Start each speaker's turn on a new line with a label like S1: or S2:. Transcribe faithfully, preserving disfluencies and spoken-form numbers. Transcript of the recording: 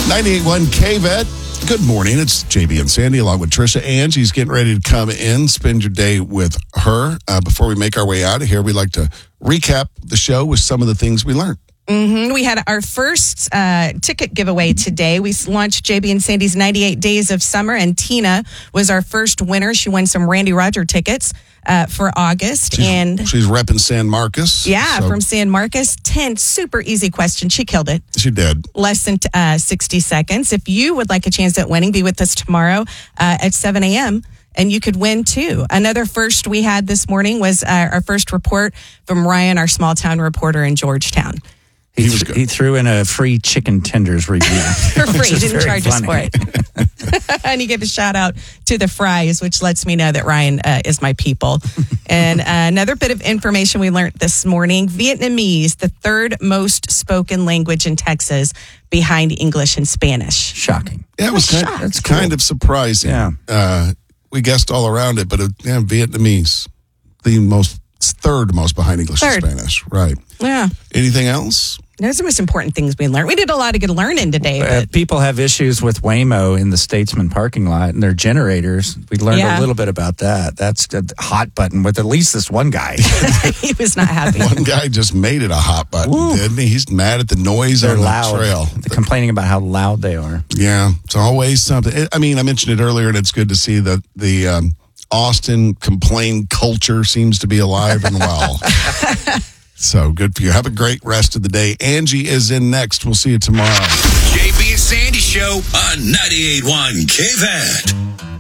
S1: ninety-eight point one K V E T. Good morning. It's J B and Sandy along with Trisha. Angie's getting ready to come in, spend your day with her. Uh, before we make our way out of here, we like to recap the show with some of the things we learned.
S2: Mm-hmm. We had our first uh, ticket giveaway today. We launched J B and Sandy's ninety-eight Days of Summer, and Tina was our first winner. She won some Randy Roger tickets uh, for August.
S1: She's,
S2: and
S1: she's repping San Marcos.
S2: Yeah,
S1: so
S2: from San Marcos. ten super easy questions. She killed it.
S1: She did.
S2: Less than uh, sixty seconds. If you would like a chance at winning, be with us tomorrow uh, at seven a.m., and you could win, too. Another first we had this morning was uh, our first report from Ryan, our small town reporter in Georgetown.
S3: He, he, th- he threw in a free chicken tenders review.
S2: For free. Didn't charge us
S3: funny.
S2: for it. And he gave a shout out to the fries, which lets me know that Ryan uh, is my people. And uh, another bit of information we learned this morning, Vietnamese, the third most spoken language in Texas behind English and Spanish.
S3: Shocking.
S1: Yeah, it was kind,
S2: shocked.
S1: it's kind of surprising.
S3: Yeah.
S1: Uh, we guessed all around it, but uh, yeah, Vietnamese, the most third most behind English
S2: Third.
S1: and Spanish. Right.
S2: Yeah.
S1: Anything else?
S2: Those are the most important things we learned. We did a lot of good learning today.
S3: Uh,
S2: But
S3: people have issues with Waymo in the Statesman parking lot and their generators. We learned
S2: Yeah.
S3: a little bit about that. That's a hot button with at least this one guy.
S2: he was not happy.
S1: One guy just made it a hot button,
S3: Woo.
S1: didn't he? He's mad at the noise
S3: They're
S1: on
S3: loud.
S1: the trail.
S3: They're complaining about how loud they are.
S1: Yeah, it's always something. I mean, I mentioned it earlier, and it's good to see that the um, Austin complain culture seems to be alive and well. So good for you. Have a great rest of the day. Angie is in next. We'll see you tomorrow.
S4: J B and Sandy Show on ninety-eight point one K V E T.